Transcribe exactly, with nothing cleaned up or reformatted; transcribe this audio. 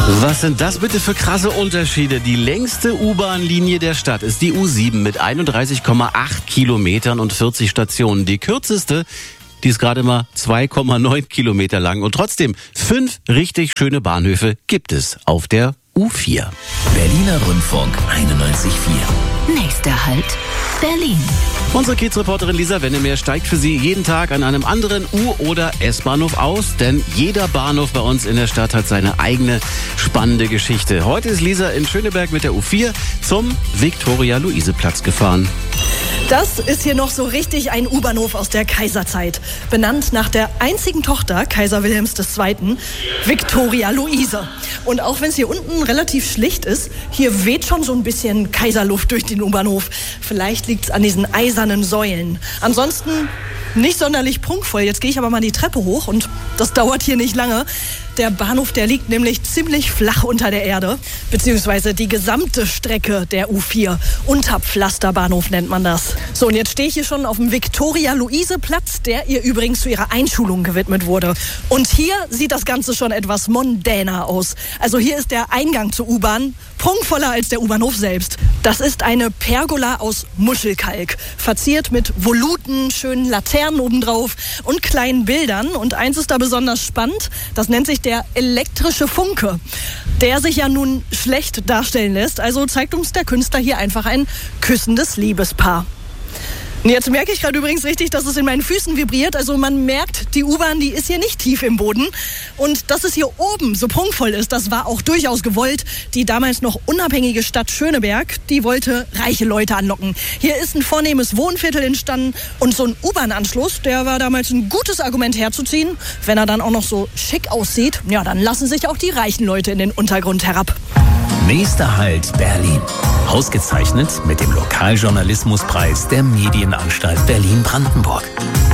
Was sind das bitte für krasse Unterschiede? Die längste U-Bahn-Linie der Stadt ist die U sieben mit einunddreißig Komma acht Kilometern und vierzig Stationen. Die kürzeste, die ist gerade mal zwei Komma neun Kilometer lang. Und trotzdem, fünf richtig schöne Bahnhöfe gibt es auf der U vier. Berliner Rundfunk einundneunzig Komma vier. Nächster Halt, Berlin. Unsere Kiez-Reporterin Lisa Wennemeer steigt für Sie jeden Tag an einem anderen U- oder S-Bahnhof aus, denn jeder Bahnhof bei uns in der Stadt hat seine eigene spannende Geschichte. Heute ist Lisa in Schöneberg mit der U vier zum Viktoria-Luise-Platz gefahren. Das ist hier noch so richtig ein U-Bahnhof aus der Kaiserzeit. Benannt nach der einzigen Tochter Kaiser Wilhelms der Zweiten, Viktoria Luise. Und auch wenn es hier unten relativ schlicht ist, hier weht schon so ein bisschen Kaiserluft durch den U-Bahnhof. Vielleicht liegt es an diesen eisernen Säulen. Ansonsten nicht sonderlich prunkvoll. Jetzt gehe ich aber mal die Treppe hoch und das dauert hier nicht lange. Der Bahnhof, der liegt nämlich ziemlich flach unter der Erde, beziehungsweise die gesamte Strecke der U vier. Unterpflasterbahnhof nennt man das. So, und jetzt stehe ich hier schon auf dem Viktoria-Luise-Platz, der ihr übrigens zu ihrer Einschulung gewidmet wurde. Und hier sieht das Ganze schon etwas mondäner aus. Also hier ist der Eingang zur U-Bahn prunkvoller als der U-Bahnhof selbst. Das ist eine Pergola aus Muschelkalk, verziert mit Voluten, schönen Laternen obendrauf und kleinen Bildern. Und eins ist da besonders spannend, das nennt sich der elektrische Funke, der sich ja nun schlecht darstellen lässt. Also zeigt uns der Künstler hier einfach ein küssendes Liebespaar. Und jetzt merke ich gerade übrigens richtig, dass es in meinen Füßen vibriert. Also man merkt, die U-Bahn, die ist hier nicht tief im Boden. Und dass es hier oben so prunkvoll ist, das war auch durchaus gewollt. Die damals noch unabhängige Stadt Schöneberg, die wollte reiche Leute anlocken. Hier ist ein vornehmes Wohnviertel entstanden. Und so ein U-Bahn-Anschluss, der war damals ein gutes Argument herzuziehen. Wenn er dann auch noch so schick aussieht, ja, dann lassen sich auch die reichen Leute in den Untergrund herab. Nächster Halt, Berlin. Ausgezeichnet mit dem Lokaljournalismuspreis der Medienanstalt Berlin-Brandenburg.